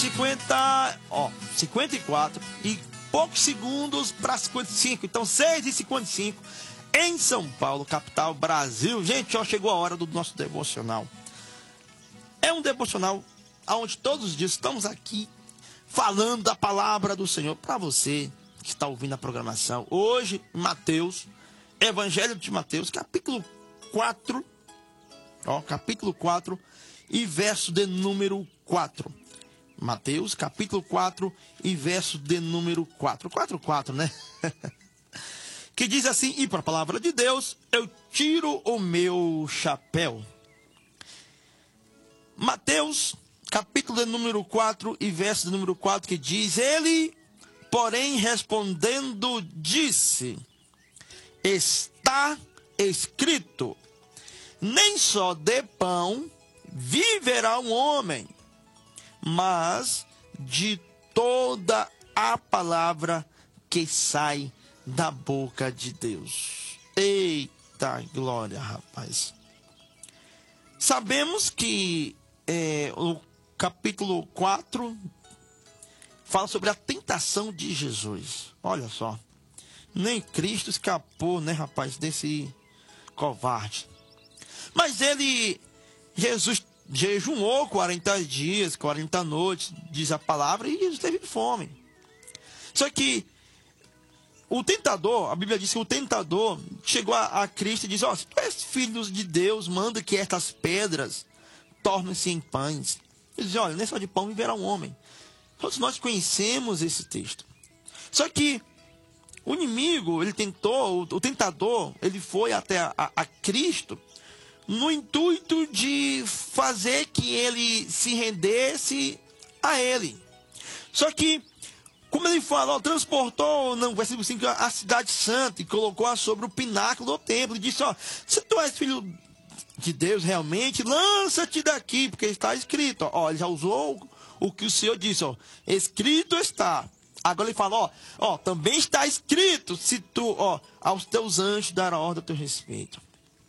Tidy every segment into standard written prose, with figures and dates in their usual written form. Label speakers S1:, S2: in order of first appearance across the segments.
S1: 54 e poucos segundos para 55. Então, 6h55 em São Paulo, capital, Brasil. Gente, ó, chegou a hora do nosso devocional. É um devocional onde todos os dias estamos aqui falando da palavra do Senhor para você que está ouvindo a programação. Hoje, Mateus, Evangelho de Mateus, capítulo 4, capítulo 4 e verso de número 4. Mateus, capítulo 4 e verso de número 4. 4, né? Que diz assim: e para a palavra de Deus, eu tiro o meu chapéu. Mateus, capítulo de número 4 e verso de número 4, que diz: ele, porém, respondendo, disse: está escrito, nem só de pão viverá um homem, mas de toda a palavra que sai da boca de Deus. Eita glória, rapaz. Sabemos que o capítulo 4 fala sobre a tentação de Jesus. Olha só, nem Cristo escapou, né, rapaz, desse covarde. Mas Jesus jejuou 40 dias, 40 noites, diz a palavra, e Jesus teve fome. Só que o tentador, a Bíblia diz que o tentador chegou a Cristo e disse: se tu és filho de Deus, manda que estas pedras tornem-se em pães. Ele diz: olha, nem só de pão viverá um homem. Todos nós conhecemos esse texto. Só que o inimigo, ele tentou, o tentador, ele foi até a Cristo no intuito de fazer que ele se rendesse a ele. Só que, como ele falou, transportou, no versículo 5, a cidade santa e colocou-a sobre o pináculo do templo. E disse: se tu és filho de Deus realmente, lança-te daqui, porque está escrito. Ele já usou o que o Senhor disse, escrito está. Agora ele fala, também está escrito, se tu, aos teus anjos dará ordem a teu respeito.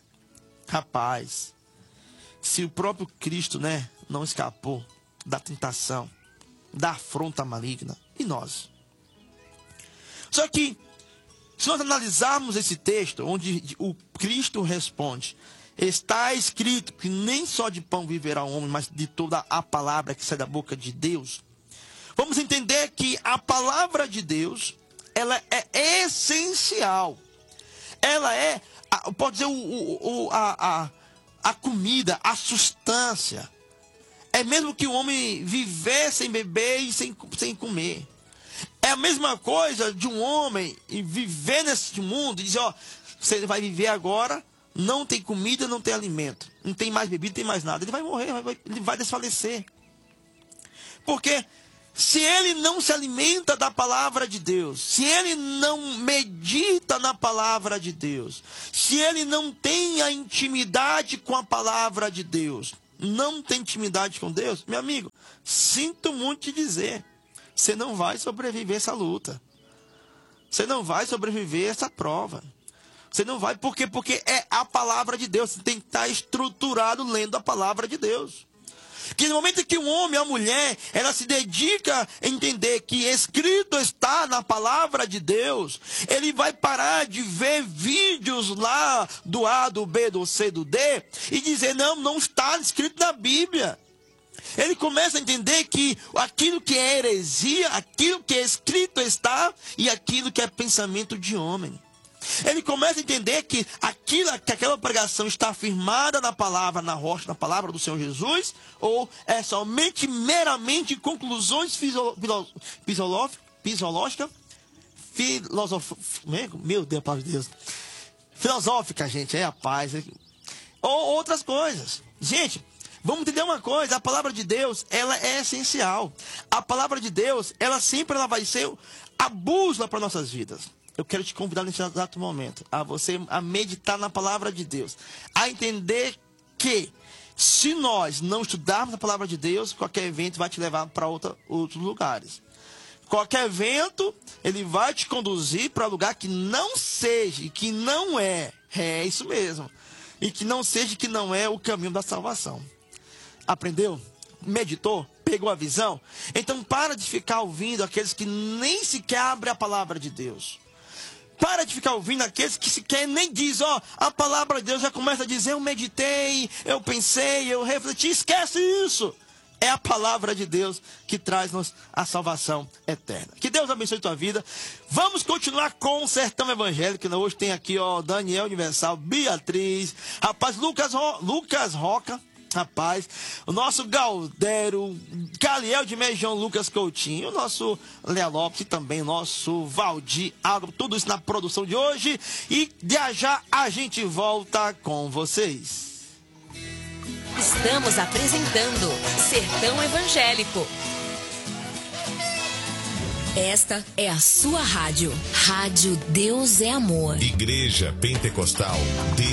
S1: Rapaz, se o próprio Cristo, né, não escapou da tentação, da afronta maligna, e nós? Só que, se nós analisarmos esse texto, onde o Cristo responde, está escrito que nem só de pão viverá o homem, mas de toda a palavra que sai da boca de Deus, vamos entender que a palavra de Deus, ela é essencial. Ela é, pode dizer, a comida, a substância. É mesmo que o homem viver sem beber e sem comer. É a mesma coisa de um homem viver nesse mundo e dizer, você vai viver agora, não tem comida, não tem alimento, não tem mais bebida, não tem mais nada. Ele vai morrer, ele vai desfalecer. Porque se ele não se alimenta da palavra de Deus, se ele não medita na palavra de Deus, se ele não tem a intimidade com a palavra de Deus, não tem intimidade com Deus, meu amigo, sinto muito te dizer, você não vai sobreviver essa luta. Você não vai sobreviver essa prova. Você não vai, por quê? Porque é a palavra de Deus. Você tem que estar estruturado lendo a palavra de Deus. Que no momento que um homem, a mulher, ela se dedica a entender que escrito está na palavra de Deus, ele vai parar de ver vídeos lá do A, do B, do C, do D, e dizer, não está escrito na Bíblia. Ele começa a entender que aquilo que é heresia, aquilo que é escrito está, e aquilo que é pensamento de homem. Ele começa a entender que aquela pregação está afirmada na palavra, na rocha, na palavra do Senhor Jesus, ou é somente meramente conclusões filosóficas, gente, a paz, ou outras coisas. Gente, vamos entender uma coisa, a palavra de Deus, ela é essencial. A palavra de Deus, ela vai ser a bússola para nossas vidas. Eu quero te convidar nesse exato momento a você a meditar na palavra de Deus, a entender que se nós não estudarmos a palavra de Deus, qualquer evento vai te levar para outros lugares. Qualquer evento, ele vai te conduzir para lugar que não seja, que não é isso mesmo, e que não seja, que não é o caminho da salvação. Aprendeu? meditou, pegou a visão? Então para de ficar ouvindo aqueles que nem sequer abrem a palavra de Deus. Para de ficar ouvindo aqueles que sequer nem diz, a palavra de Deus já começa a dizer, eu meditei, eu pensei, eu refleti. Esquece isso. É a palavra de Deus que traz-nos a salvação eterna. Que Deus abençoe a tua vida. Vamos continuar com o Sertão Evangélico. Hoje tem aqui, Daniel Universal, Beatriz, rapaz, Lucas Roca, rapaz, o nosso Galdero, Caliel de João Lucas Coutinho, o nosso Léa Lopes e também o nosso Valdir Agro, tudo isso na produção de hoje. E já a gente volta com vocês.
S2: Estamos apresentando Sertão Evangélico. Esta é a sua rádio. Rádio Deus é Amor.
S3: Igreja Pentecostal